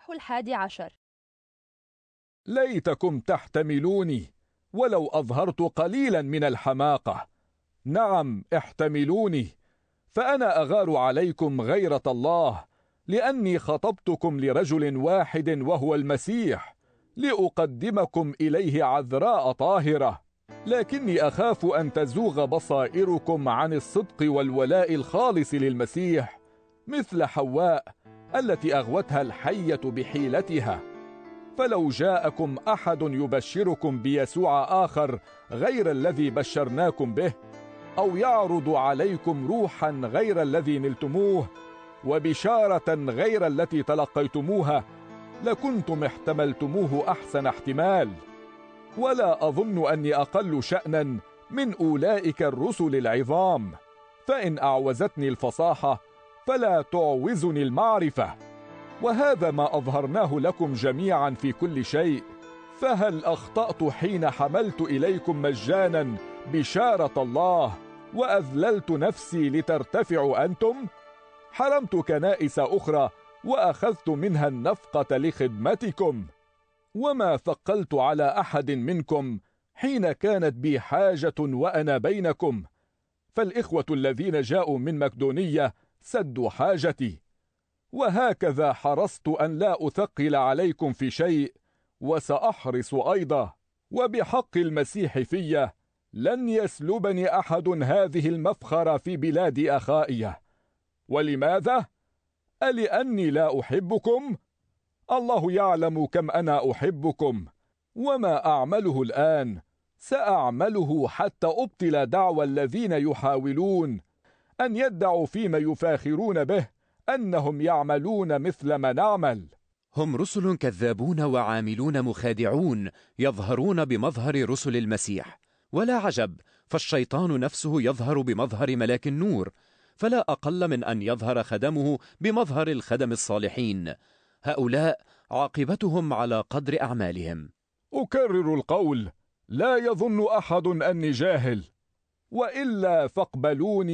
الإصحاح 11. ليتكم تحتملوني ولو أظهرت قليلا من الحماقة. نعم، احتملوني، فأنا أغار عليكم غيرة الله، لأني خطبتكم لرجل واحد وهو المسيح، لأقدمكم إليه عذراء طاهرة. لكني أخاف أن تزوغ بصائركم عن الصدق والولاء الخالص للمسيح، مثل حواء التي أغوتها الحية بحيلتها. فلو جاءكم أحد يبشركم بيسوع آخر غير الذي بشرناكم به، أو يعرض عليكم روحا غير الذي نلتموه، وبشارة غير التي تلقيتموها، لكنتم احتملتموه أحسن احتمال. ولا أظن أني أقل شأنا من أولئك الرسل العظام، فإن أعوزتني الفصاحة فلا تعوزني المعرفة. وهذا ما أظهرناه لكم جميعا في كل شيء. فهل أخطأت حين حملت إليكم مجانا بشارة الله وأذللت نفسي لترتفعوا أنتم؟ حرمت كنائس أخرى وأخذت منها النفقة لخدمتكم، وما ثقلت على أحد منكم حين كانت بي حاجة وأنا بينكم، فالإخوة الذين جاءوا من مقدونية سدوا حاجتي. وهكذا حرصت أن لا أثقل عليكم في شيء، وسأحرص أيضا. وبحق المسيح في لن يسلبني أحد هذه المفخرة في بلاد أخائية. ولماذا؟ ألأني لا أحبكم؟ الله يعلم كم أنا أحبكم، وما أعمله الآن سأعمله حتى أبطل دعوى الذين يحاولون أن يدعوا فيما يفاخرون به أنهم يعملون مثل ما نعمل. هم رسل كذابون وعاملون مخادعون، يظهرون بمظهر رسل المسيح، ولا عجب، فالشيطان نفسه يظهر بمظهر ملاك النور، فلا أقل من أن يظهر خدمه بمظهر الخدم الصالحين. هؤلاء عاقبتهم على قدر أعمالهم. أكرر القول، لا يظن أحد أني جاهل، وإلا فاقبلوني